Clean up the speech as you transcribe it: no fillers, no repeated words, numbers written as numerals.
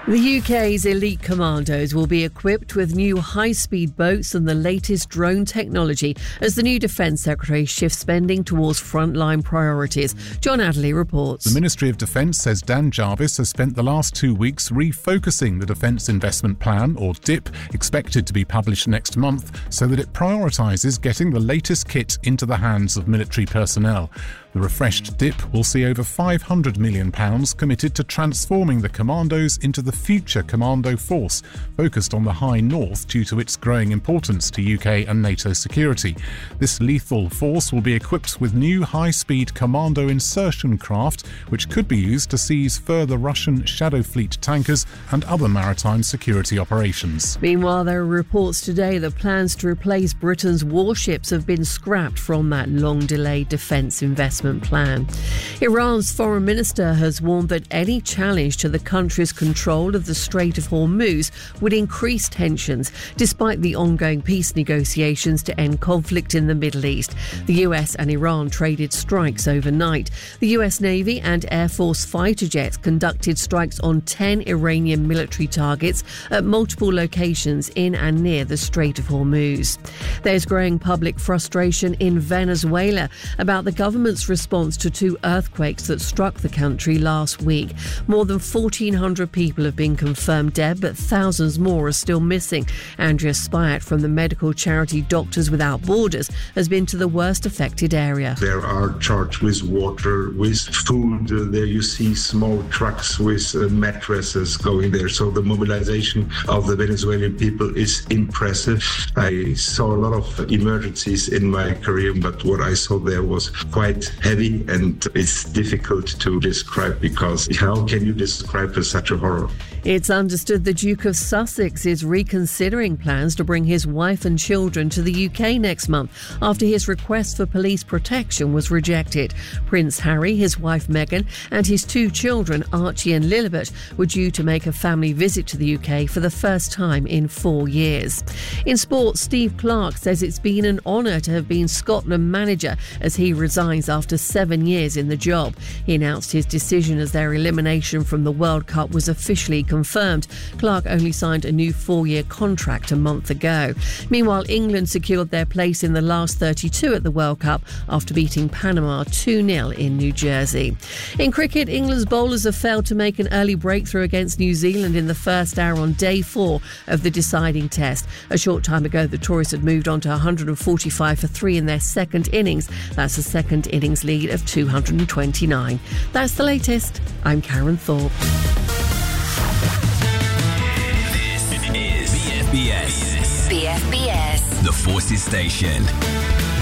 The UK's elite commandos will be equipped with new high-speed boats and the latest drone technology as the new Defence Secretary shifts spending towards frontline priorities. John Adderley reports. The Ministry of Defence says Dan Jarvis has spent the last 2 weeks refocusing the Defence Investment Plan, or DIP, expected to be published next month, so that it prioritises getting the latest kit into the hands of military personnel. The refreshed DIP will see over £500 million committed to transforming the commandos into the future commando force, focused on the High North due to its growing importance to UK and NATO security. This lethal force will be equipped with new high-speed commando insertion craft, which could be used to seize further Russian Shadow Fleet tankers and other maritime security operations. Meanwhile, there are reports today that plans to replace Britain's warships have been scrapped from that long-delayed defence investment plan. Iran's foreign minister has warned that any challenge to the country's control of the Strait of Hormuz would increase tensions, despite the ongoing peace negotiations to end conflict in the Middle East. The US and Iran traded strikes overnight. The US Navy and Air Force fighter jets conducted strikes on 10 Iranian military targets at multiple locations in and near the Strait of Hormuz. There's growing public frustration in Venezuela about the government's response to 2 earthquakes that struck the country last week. More than 1,400 people have been confirmed dead, but thousands more are still missing. Andrea Spyatt from the medical charity Doctors Without Borders has been to the worst affected area. There are charged with water, with food. There you see small trucks with mattresses going there. So the mobilization of the Venezuelan people is impressive. I saw a lot of emergencies in my career, but what I saw there was quite heavy, and it's difficult to describe, because how can you describe such a horror? It's understood the Duke of Sussex is reconsidering plans to bring his wife and children to the UK next month after his request for police protection was rejected. Prince Harry, his wife Meghan, and his 2 children, Archie and Lilibet, were due to make a family visit to the UK for the first time in 4 years. In sport, Steve Clarke says it's been an honour to have been Scotland manager as he resigns after 7 years in the job. He announced his decision as their elimination from the World Cup was officially confirmed. Clarke only signed a new 4-year contract a month ago. Meanwhile, England secured their place in the last 32 at the World Cup after beating Panama 2-0 in New Jersey. In cricket, England's bowlers have failed to make an early breakthrough against New Zealand in the first hour on day 4 of the deciding test. A short time ago, the Tories had moved on to 145 for 3 in their second innings. That's a second innings lead of 229. That's the latest. I'm Karen Thorpe. This is BFBS. BFBS. The Forces Station.